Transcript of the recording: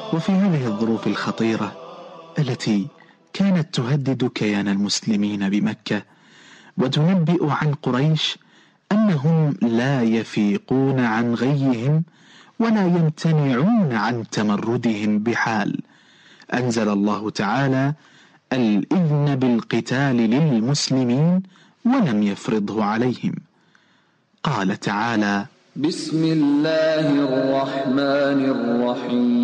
وفي هذه الظروف الخطيرة التي كانت تهدد كيان المسلمين بمكة وتنبئ عن قريش أنهم لا يفيقون عن غيهم ولا يمتنعون عن تمردهم بحال، أنزل الله تعالى الإذن بالقتال للمسلمين ولم يفرضه عليهم. قال تعالى: بسم الله الرحمن الرحيم